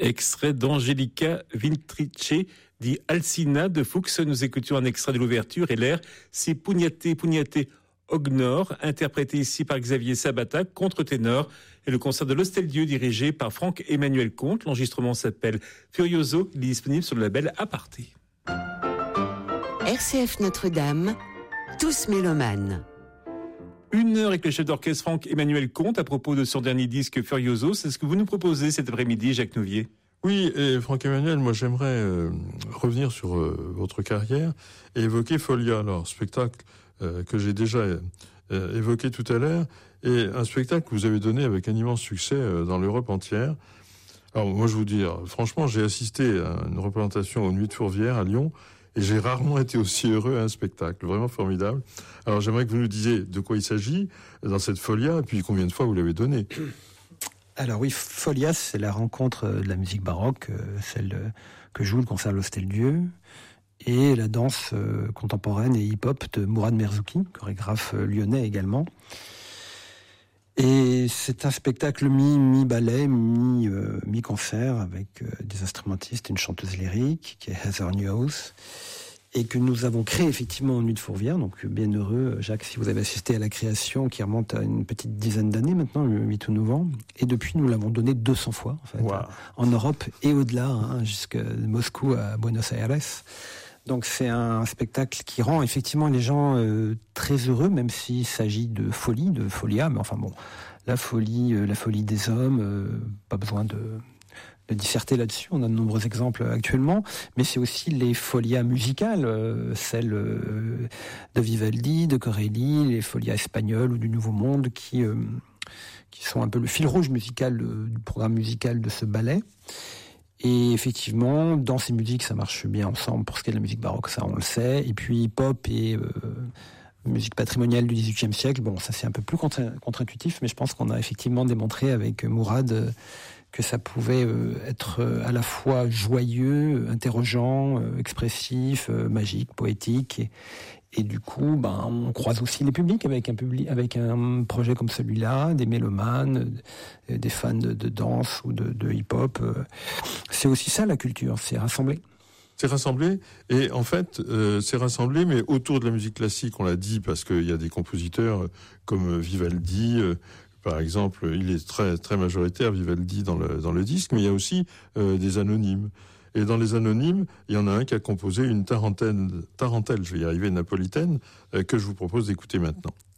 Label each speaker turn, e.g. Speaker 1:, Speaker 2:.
Speaker 1: Extrait d'Angelica Vintrice, dit Alcina de Fuchs. Nous écoutions un extrait de l'ouverture et l'air, c'est Pugnate Pugnate Ognor, interprété ici par Xavier Sabata, contre-ténor, et le concert de l'Hostel Dieu dirigé par Franck-Emmanuel Comte. L'enregistrement s'appelle Furioso, il est disponible sur le label Aparté.
Speaker 2: RCF Notre-Dame, tous mélomanes.
Speaker 1: 1 heure avec le chef d'orchestre Franck-Emmanuel Comte à propos de son dernier disque Furioso. C'est ce que vous nous proposez cet après-midi, Jacques Nouvier.
Speaker 3: Oui, et Franck-Emmanuel, moi j'aimerais revenir sur votre carrière et évoquer Folia, alors spectacle que j'ai déjà évoqué tout à l'heure, et un spectacle que vous avez donné avec un immense succès dans l'Europe entière. Alors moi je vous dis, franchement, j'ai assisté à une représentation aux Nuits de Fourvière à Lyon, et j'ai rarement été aussi heureux à un spectacle, vraiment formidable. Alors j'aimerais que vous nous disiez de quoi il s'agit dans cette Folia, et puis combien de fois vous l'avez donné.
Speaker 4: Alors oui, Folia, c'est la rencontre de la musique baroque, celle que joue le concert de l'Hostel Dieu, et la danse contemporaine et hip-hop de Mourad Merzouki, chorégraphe lyonnais également. Et c'est un spectacle mi-ballet, mi-concert, avec des instrumentistes et une chanteuse lyrique, qui est Heather Newhouse, et que nous avons créé effectivement en Nuit de Fourvière. Donc bien heureux, Jacques, si vous avez assisté à la création, qui remonte à une petite dizaine d'années maintenant, 8 ou 9 ans. Et depuis, nous l'avons donné 200 fois, en fait, wow. En Europe et au-delà, jusqu'à Moscou à Buenos Aires. Donc c'est un spectacle qui rend effectivement les gens très heureux, même s'il s'agit de folie, de folia, mais enfin bon, la folie des hommes, pas besoin de disserter là-dessus, on a de nombreux exemples actuellement, mais c'est aussi les folias musicales, celles de Vivaldi, de Corelli, les folias espagnoles ou du Nouveau Monde, qui sont un peu le fil rouge musical du programme musical de ce ballet. Et effectivement, dans ces musiques, ça marche bien ensemble pour ce qui est de la musique baroque, ça on le sait. Et puis hip-hop et musique patrimoniale du XVIIIe siècle, bon, ça c'est un peu plus contre-intuitif, mais je pense qu'on a effectivement démontré avec Mourad que ça pouvait être à la fois joyeux, interrogeant, expressif, magique, poétique. Et du coup, on croise aussi les publics avec un projet comme celui-là, des mélomanes, des fans de danse ou de hip-hop. C'est aussi ça la culture, c'est rassembler.
Speaker 3: C'est rassemblé, et en fait, c'est rassemblé, mais autour de la musique classique, on l'a dit, parce qu'il y a des compositeurs comme Vivaldi, par exemple, il est très, très majoritaire, Vivaldi, dans le disque, mais il y a aussi des anonymes. Et dans les anonymes, il y en a un qui a composé une tarentelle, je vais y arriver, napolitaine, que je vous propose d'écouter maintenant.